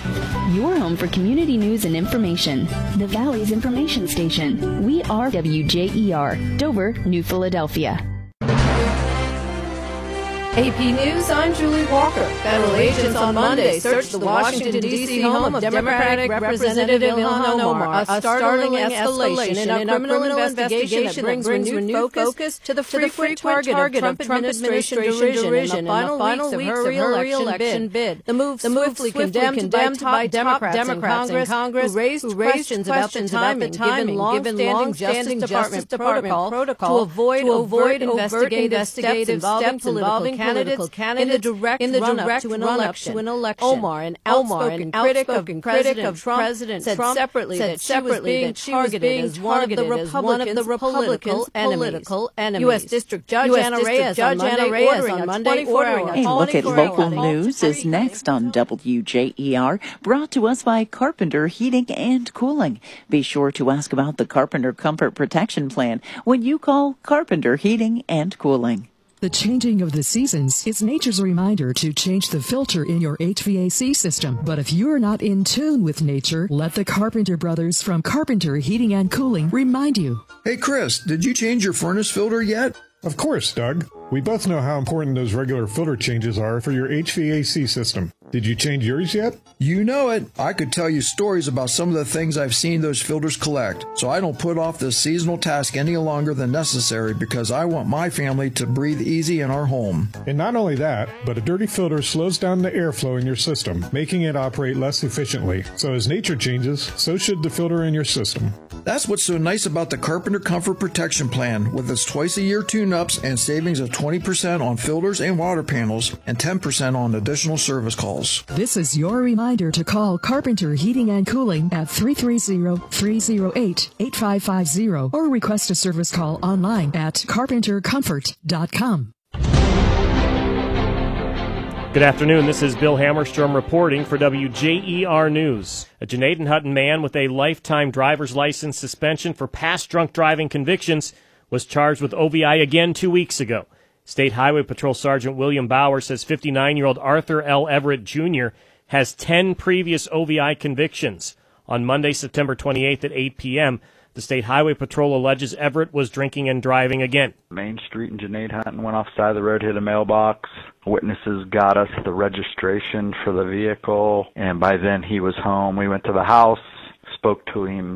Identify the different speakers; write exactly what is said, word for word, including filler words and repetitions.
Speaker 1: Your home for community news and information. The Valley's information station. We are W J E R, Dover, New Philadelphia.
Speaker 2: A P News, I'm Julie Walker. Federal agents on Monday searched the Washington, D C home of Democratic Representative Ilhan Omar, a startling escalation in a criminal investigation that brings renewed focus to the frequent target of Trump administration derision in the final weeks of her re-election bid. The move swiftly condemned by Democrats in Congress who raised questions about the timing given long-standing Justice Department protocol to avoid investigative steps involving political candidates in the direct, in the direct run-up to an election. To an election. Omar, an outspoken, Omar, an critic of President President Trump, President said Trump separately said that separately she was being targeted as one of the Republicans' political, political enemies. U S District Judge Anna Reyes on Monday ordering a twenty-four hour.
Speaker 3: A look at local news is next on W J E R, brought to us by Carpenter Heating and Cooling. Be sure to ask about the Carpenter Comfort Protection Plan when you call Carpenter Heating and Cooling.
Speaker 4: The changing of the seasons is nature's reminder to change the filter in your H V A C system. But if you're not in tune with nature, let the Carpenter brothers from Carpenter Heating and Cooling remind you.
Speaker 5: Hey, Chris, did you change your furnace filter yet?
Speaker 6: Of course, Doug. We both know how important those regular filter changes are for your H V A C system. Did you change yours yet?
Speaker 5: You know it. I could tell you stories about some of the things I've seen those filters collect, so I don't put off this seasonal task any longer than necessary because I want my family to breathe easy in our home.
Speaker 6: And not only that, but a dirty filter slows down the airflow in your system, making it operate less efficiently. So as nature changes, so should the filter in your system.
Speaker 5: That's what's so nice about the Carpenter Comfort Protection Plan, with its twice-a-year tune-ups and savings of twenty percent on filters and water panels and ten percent on additional service calls.
Speaker 4: This is your reminder to call Carpenter Heating and Cooling at three three zero, three zero eight, eight five five zero or request a service call online at carpenter comfort dot com.
Speaker 7: Good afternoon. This is Bill Hammerstrom reporting for W J E R News. A Janadenhutton man with a lifetime driver's license suspension for past drunk driving convictions was charged with O V I again two weeks ago. State Highway Patrol Sergeant William Bauer says fifty-nine-year-old Arthur L. Everett Junior has ten previous O V I convictions. On Monday, September twenty-eighth at eight p.m., the State Highway Patrol alleges Everett was drinking and driving again.
Speaker 8: Main Street in Janadenhutton, went off the side of the road, hit a mailbox. Witnesses got us the registration for the vehicle, and by then he was home. We went to the house, spoke to him